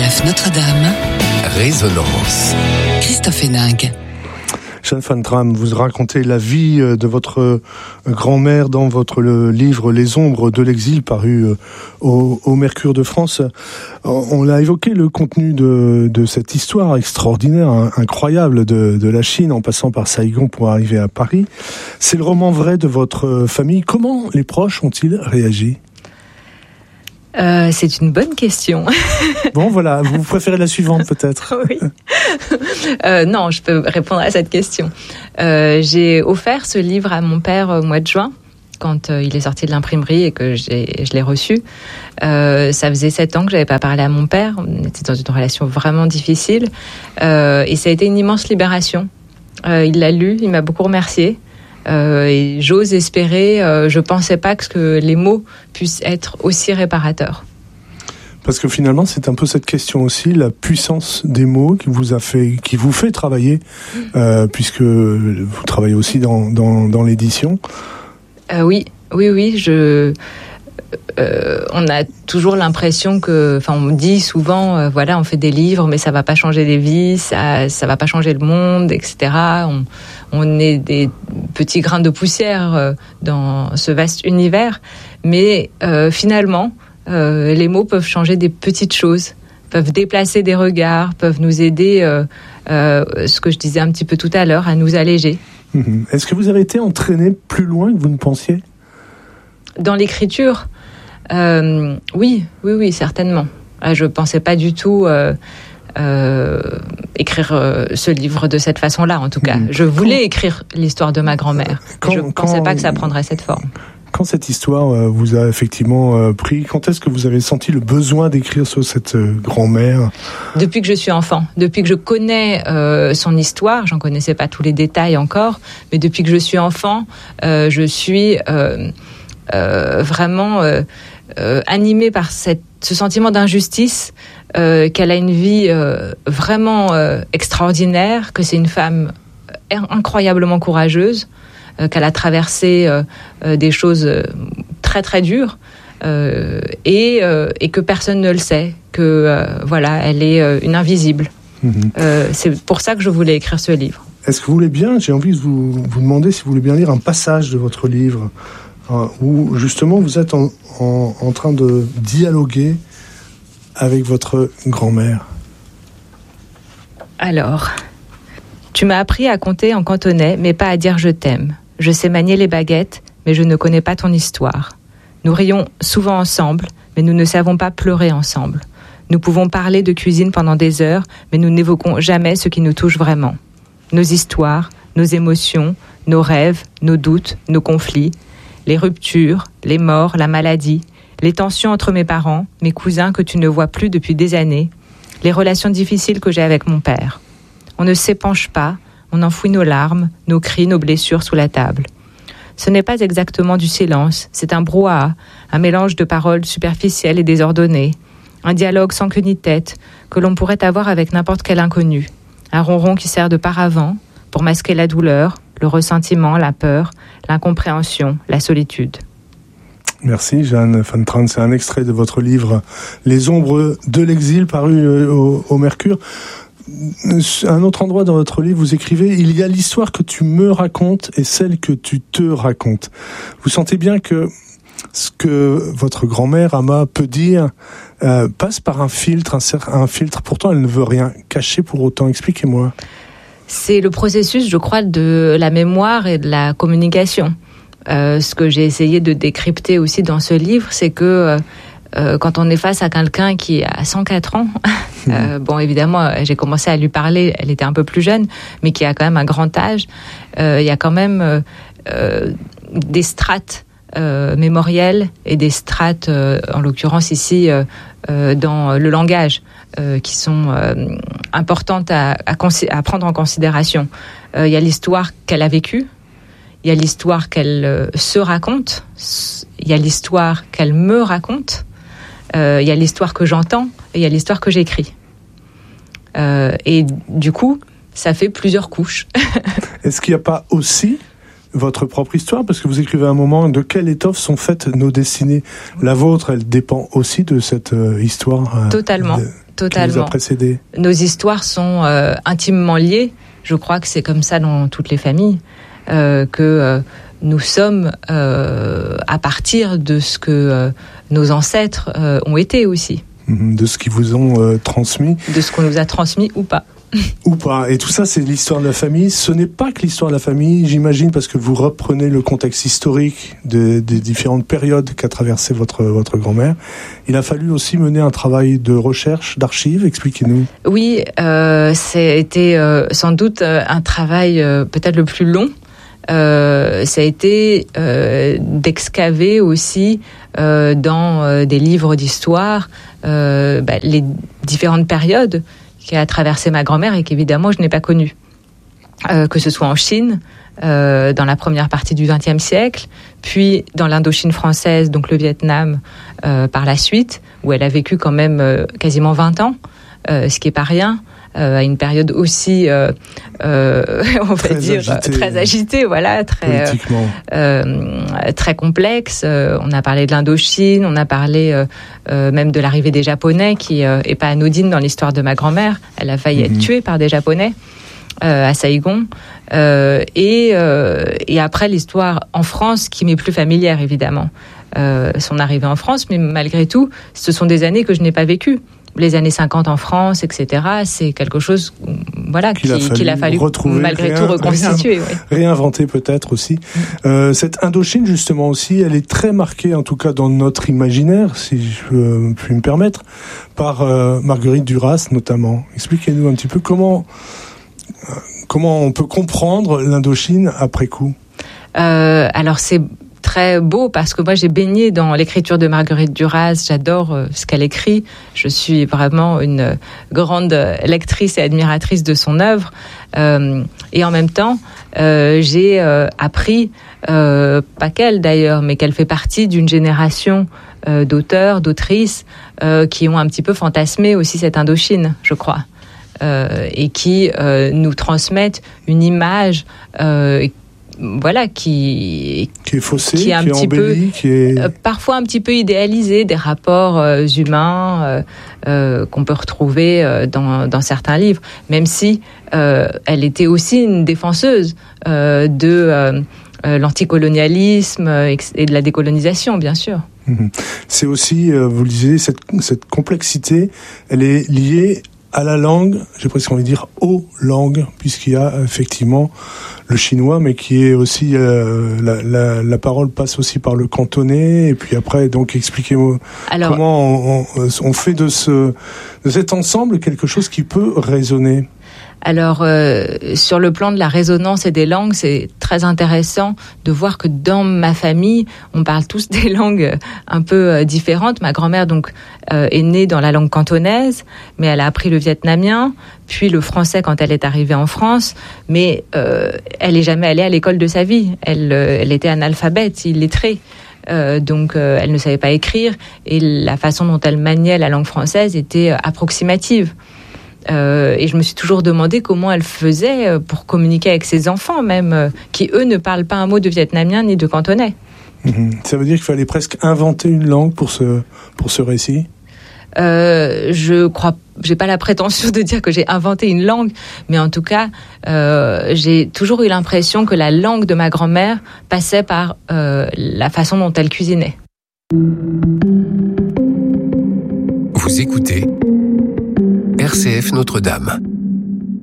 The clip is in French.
RCF Notre-Dame. Résonance. Christophe Héninck. Jeanne Van Tram, vous racontez la vie de votre grand-mère dans votre livre Les ombres de l'exil, paru au Mercure de France. On l'a évoqué, le contenu de cette histoire extraordinaire, incroyable de la Chine en passant par Saigon pour arriver à Paris. C'est le roman vrai de votre famille. Comment les proches ont-ils réagi ? C'est une bonne question. Bon, voilà, vous préférez la suivante peut-être ? Oui. Non, je peux répondre à cette question. J'ai offert ce livre à mon père au mois de juin, quand il est sorti de l'imprimerie et que je l'ai reçu. Ça faisait 7 ans que je n'avais pas parlé à mon père. On était dans une relation vraiment difficile. Et ça a été une immense libération. Il l'a lu, il m'a beaucoup remercié. Et j'ose espérer, je ne pensais pas que les mots puissent être aussi réparateurs. Parce que finalement, c'est un peu cette question aussi, la puissance des mots qui vous fait travailler, puisque vous travaillez aussi dans l'édition. Oui. On a toujours l'impression on me dit souvent, on fait des livres, mais ça va pas changer des vies, ça va pas changer le monde, etc. On est des petits grains de poussière dans ce vaste univers, mais finalement, les mots peuvent changer des petites choses, peuvent déplacer des regards, peuvent nous aider, ce que je disais un petit peu tout à l'heure, à nous alléger. Est-ce que vous avez été entraîné plus loin que vous ne pensiez ? Dans l'écriture, oui, certainement. Je ne pensais pas du tout écrire ce livre de cette façon-là, en tout cas. Je voulais écrire l'histoire de ma grand-mère. Je ne pensais pas que ça prendrait cette forme. Quand cette histoire vous a effectivement pris, quand est-ce que vous avez senti le besoin d'écrire sur cette grand-mère ? Depuis que je suis enfant, depuis que je connais son histoire, j'en connaissais pas tous les détails encore, mais depuis que je suis enfant, je suis vraiment animée par ce sentiment d'injustice, qu'elle a une vie vraiment extraordinaire, que c'est une femme incroyablement courageuse, qu'elle a traversé des choses très très dures, et que personne ne le sait, que elle est une invisible. C'est pour ça que je voulais écrire ce livre. Est-ce que vous voulez bien, j'ai envie de vous demander si vous voulez bien lire un passage de votre livre où justement vous êtes en train de dialoguer avec votre grand-mère. Alors, tu m'as appris à compter en cantonais, mais pas à dire je t'aime. Je sais manier les baguettes, mais je ne connais pas ton histoire. Nous rions souvent ensemble, mais nous ne savons pas pleurer ensemble. Nous pouvons parler de cuisine pendant des heures, mais nous n'évoquons jamais ce qui nous touche vraiment. Nos histoires, nos émotions, nos rêves, nos doutes, nos conflits, les ruptures, les morts, la maladie, les tensions entre mes parents, mes cousins que tu ne vois plus depuis des années, les relations difficiles que j'ai avec mon père. On ne s'épanche pas, on enfouit nos larmes, nos cris, nos blessures sous la table. Ce n'est pas exactement du silence, c'est un brouhaha, un mélange de paroles superficielles et désordonnées, un dialogue sans queue ni tête que l'on pourrait avoir avec n'importe quel inconnu, un ronron qui sert de paravent pour masquer la douleur, le ressentiment, la peur, l'incompréhension, la solitude. Merci Jeanne Van Tram, c'est un extrait de votre livre Les ombres de l'exil, paru au Mercure. À un autre endroit dans votre livre, vous écrivez « Il y a l'histoire que tu me racontes et celle que tu te racontes ». Vous sentez bien que ce que votre grand-mère, Amma, peut dire passe par un filtre, pourtant elle ne veut rien cacher pour autant. Expliquez-moi. C'est le processus, je crois, de la mémoire et de la communication. Ce que j'ai essayé de décrypter aussi dans ce livre, c'est que quand on est face à quelqu'un qui a 104 ans, bon, évidemment, j'ai commencé à lui parler, elle était un peu plus jeune, mais qui a quand même un grand âge, il y a quand même des strates mémorielles et des strates, en l'occurrence ici, dans le langage, qui sont importantes à prendre en considération. Il y a l'histoire qu'elle a vécue, il y a l'histoire qu'elle se raconte, il y a l'histoire qu'elle me raconte, il y a l'histoire que j'entends et il y a l'histoire que j'écris. Et du coup, ça fait plusieurs couches. Est-ce qu'il n'y a pas aussi votre propre histoire, parce que vous écrivez à un moment de quelle étoffe sont faites nos destinées. La vôtre, elle dépend aussi de cette histoire totalement. Qui vous a précédé. Nos histoires sont intimement liées. Je crois que c'est comme ça dans toutes les familles, que nous sommes à partir de ce que nos ancêtres ont été aussi. De ce qu'ils vous ont transmis. De ce qu'on nous a transmis ou pas. Ou pas. Et tout ça, c'est l'histoire de la famille. Ce n'est pas que l'histoire de la famille, j'imagine, parce que vous reprenez le contexte historique des différentes périodes qu'a traversé votre grand-mère. Il a fallu aussi mener un travail de recherche, d'archives. Expliquez-nous. Oui, ça a été sans doute un travail peut-être le plus long. Ça a été d'excaver aussi dans des livres d'histoire les différentes périodes qui a traversé ma grand-mère et qu'évidemment je n'ai pas connue. Que ce soit en Chine, dans la première partie du XXe siècle, puis dans l'Indochine française, donc le Vietnam par la suite, où elle a vécu quand même quasiment 20 ans, ce qui n'est pas rien. À une période aussi, on va dire, très agitée, voilà, très complexe. On a parlé de l'Indochine, on a parlé même de l'arrivée des Japonais, qui est pas anodine dans l'histoire de ma grand-mère. Elle a failli être tuée par des Japonais à Saïgon. Et après l'histoire en France, qui m'est plus familière évidemment. Son arrivée en France, mais malgré tout, ce sont des années que je n'ai pas vécues. Les années 50 en France, etc., c'est quelque chose, voilà, qu'il a fallu retrouver, malgré tout reconstituer. Réinventer peut-être aussi. Cette Indochine, justement aussi, elle est très marquée, en tout cas dans notre imaginaire, si je puis me permettre, par Marguerite Duras notamment. Expliquez-nous un petit peu comment on peut comprendre l'Indochine après coup. Alors c'est très beau parce que moi j'ai baigné dans l'écriture de Marguerite Duras, j'adore ce qu'elle écrit, je suis vraiment une grande lectrice et admiratrice de son œuvre, et en même temps j'ai appris, pas qu'elle d'ailleurs, mais qu'elle fait partie d'une génération d'auteurs, d'autrices qui ont un petit peu fantasmé aussi cette Indochine, je crois, et qui nous transmettent une image voilà, qui est faussée, qui est un petit embellie, peu, parfois un petit peu idéalisée, des rapports humains qu'on peut retrouver dans certains livres, même si elle était aussi une défenseuse de l'anticolonialisme et de la décolonisation, bien sûr. C'est aussi, vous le disiez, cette complexité, elle est liée à la langue, j'ai presque envie de dire aux langues, puisqu'il y a effectivement le chinois, mais qui est aussi la parole passe aussi par le cantonais, et puis après, donc expliquez-moi comment on fait de cet ensemble quelque chose qui peut résonner. Alors, sur le plan de la résonance et des langues, c'est très intéressant de voir que dans ma famille, on parle tous des langues un peu différentes. Ma grand-mère, donc, est née dans la langue cantonaise, mais elle a appris le vietnamien, puis le français quand elle est arrivée en France, mais elle n'est jamais allée à l'école de sa vie. Elle était analphabète, illettrée. Donc elle ne savait pas écrire, et la façon dont elle maniait la langue française était approximative. Et je me suis toujours demandé comment elle faisait pour communiquer avec ses enfants même, qui eux ne parlent pas un mot de vietnamien ni de cantonais. Ça veut dire qu'il fallait presque inventer une langue pour ce récit ? Je crois, j'ai pas la prétention de dire que j'ai inventé une langue, mais en tout cas, j'ai toujours eu l'impression que la langue de ma grand-mère passait par la façon dont elle cuisinait. Vous écoutez RCF Notre-Dame.